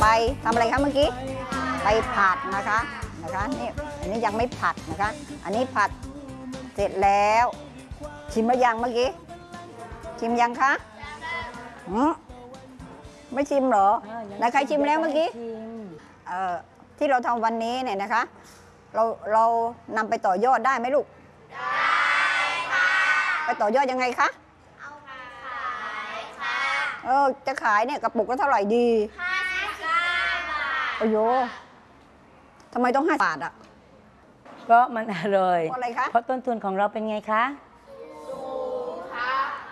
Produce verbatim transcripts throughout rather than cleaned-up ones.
ไปทำอะไรคะเมื่อกี้ไปผัดนะคะนะคะนี่อันนี้ยังไม่ผัดนะคะอันนี้ผัดเสร็จแล้วชิมหรือยังเมื่อกี้ชิมยังคะอืมไม่ชิมเหรอแล้วใครชิมแล้วเมื่อกี้เอ่อที่เราทำวันนี้เนี่ยนะคะเราเรานำไปต่อยอดได้ไหมลูกได้ค่ะไปต่อยอดยังไงคะเอาไปขายค่ะเออจะขายเนี่ยกระปุกละเท่าไหร่ดีห้าสิบเก้าบาทโอ้โหทำไมต้องห้าบาทอ่ะเพราะมันอร่อยเพราะอะไรคะเพราะต้นทุนของเราเป็นไงคะสูงค่ะ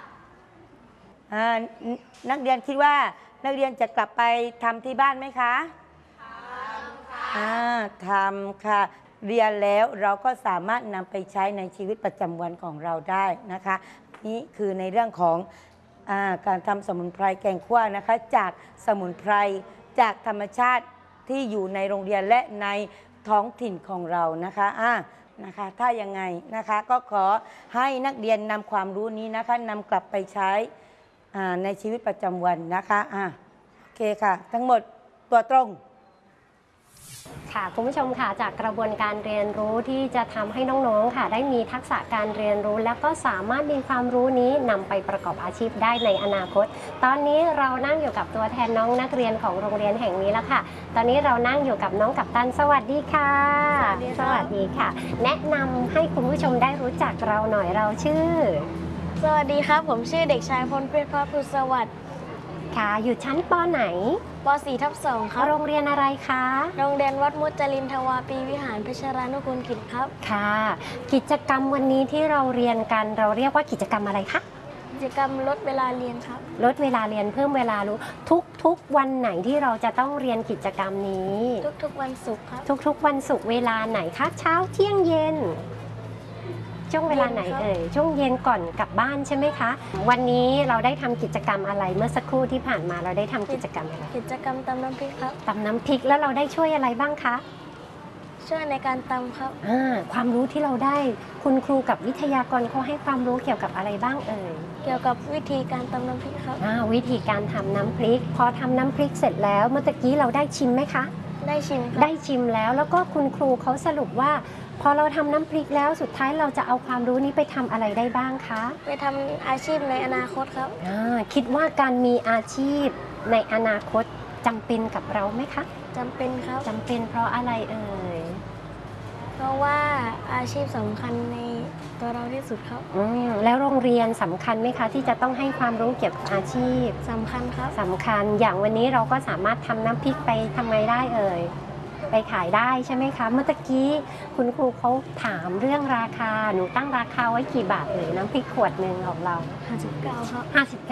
นักเรียนคิดว่านักเรียนจะกลับไปทำที่บ้านไหมคะทำค่ะทำค่ะเรียนแล้วเราก็สามารถนำไปใช้ในชีวิตประจำวันของเราได้นะคะนี่คือในเรื่องของอาการทำสมุนไพรแกงคั่วนะคะจากสมุนไพรจากธรรมชาติที่อยู่ในโรงเรียนและในท้องถิ่นของเรานะคะอ่านะคะถ้ายังไงนะคะก็ขอให้นักเรียนนำความรู้นี้นะคะนำกลับไปใช้ในชีวิตประจำวันนะคะอ่าโอเคค่ะทั้งหมดตัวตรงค่ะคุณผู้ชมค่ะจากกระบวนการเรียนรู้ที่จะทำให้น้องๆค่ะได้มีทักษะการเรียนรู้แล้วก็สามารถมีความรู้นี้นำไปประกอบอาชีพได้ในอนาคตตอนนี้เรานั่งอยู่กับตัวแทนน้องนักเรียนของโรงเรียนแห่งนี้แล้วค่ะตอนนี้เรานั่งอยู่กับน้องกัปตันสวัสดีค่ะสวัสดีค่ะแนะนำให้คุณผู้ชมได้รู้จักเราหน่อยเราชื่อสวัสดีครับผมชื่อเด็กชายพลเพชรพระพุทธสวัสดิ์ค่ะอยู่ชั้นป.ไหนป.สี่ ทับ สองครับโรงเรียนอะไรคะโรงเรียนวัดมุจลินทวาปีวิหารเพชรรานุกูลกิจครับค่ะกิจกรรมวันนี้ที่เราเรียนกันเราเรียกว่ากิจกรรมอะไรคะกิจกรรมลดเวลาเรียนครับลดเวลาเรียนเพิ่มเวลารู้ทุกทุกวันไหนที่เราจะต้องเรียนกิจกรรมนี้ทุกๆวันศุกร์ครับทุกๆวันศุกร์เวลาไหนคะเช้าเที่ยงเย็นช่วงเวลาไหนเอ่ยช่วงเย็นก่อนกลับบ้านใช่ไหมคะวันนี้เราได้ทำกิจกรรมอะไรเมื่อสักครู่ที่ผ่านมาเราได้ทำกิจกรรมอะไรกิจกรรมตำน้ำพริกครับตำน้ำพริกแล้วเราได้ช่วยอะไรบ้างคะช่วยในการตำครับอ่าความรู้ที่เราได้คุณครูกับวิทยากรเขาให้ความรู้เกี่ยวกับอะไรบ้างเอ่ยเกี่ยวกับวิธีการตำน้ำพริกครับอ่าวิธีการทำน้ำพริกพอทำน้ำพริกเสร็จแล้วเมื่อกี้เราได้ชิมไหมคะได้ชิมได้ชิมแล้วแล้วก็คุณครูเขาสรุปว่าพอเราทำน้ำพริกแล้วสุดท้ายเราจะเอาความรู้นี้ไปทำอะไรได้บ้างคะไปทำอาชีพในอนาคตครับคิดว่าการมีอาชีพในอนาคตจำเป็นกับเราไหมคะจำเป็นครับจำเป็นเพราะอะไรเอ่ยเพราะว่าอาชีพสำคัญในตัวเราที่สุดครับแล้วโรงเรียนสำคัญไหมคะที่จะต้องให้ความรู้เกี่ยวกับอาชีพสำคัญครับสำคัญอย่างวันนี้เราก็สามารถทำน้ำพริกไปทำไงได้เอ่ยไปขายได้ใช่ไหมคะเมื่อกี้คุณครูเขาถามเรื่องราคาหนูตั้งราคาไว้กี่บาทเลยน้ำพริกขวดหนึ่งของเราห้าสิบเก้าครับห้าสิบเก้า